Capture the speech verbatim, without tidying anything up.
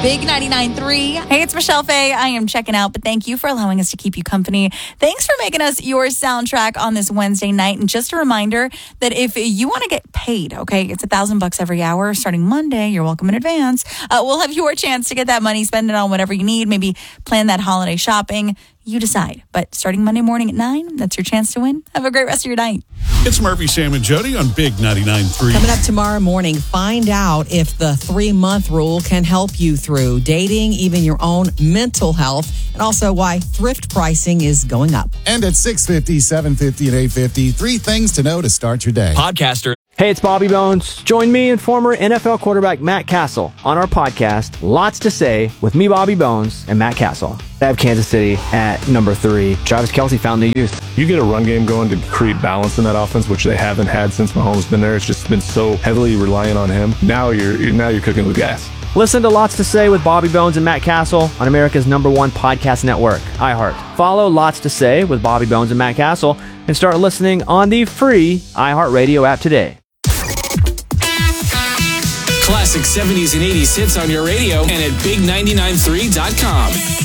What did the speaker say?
Big ninety-nine point three. Hey, it's Michelle Faye. I am checking out, but thank you for allowing us to keep you company. Thanks for making us your soundtrack on this Wednesday night. And just a reminder that if you want to get paid, okay, it's a thousand bucks every hour starting Monday. You're welcome in advance. Uh, we'll have your chance to get that money, spend it on whatever you need. Maybe plan that holiday shopping. You decide. But starting Monday morning at nine, that's your chance to win. Have a great rest of your night. It's Murphy, Sam, and Jody on Big ninety-nine point three. Coming up tomorrow morning, find out if the three-month rule can help you through dating, even your own mental health, and also why thrift pricing is going up. And at six fifty, seven fifty, and eight fifty, three things to know to start your day. Podcaster. Hey, it's Bobby Bones. Join me and former N F L quarterback Matt Castle on our podcast, Lots to Say, with me, Bobby Bones, and Matt Castle. I have Kansas City at number three. Travis Kelce found the youth. You get a run game going to create balance in that offense, which they haven't had since Mahomes been there. It's just been so heavily reliant on him. Now you're now you're cooking with gas. Listen to Lots to Say with Bobby Bones and Matt Castle on America's number one podcast network, iHeart. Follow Lots to Say with Bobby Bones and Matt Castle and start listening on the free iHeartRadio app today. Classic seventies and eighties hits on your radio and at big ninety-nine point three dot com.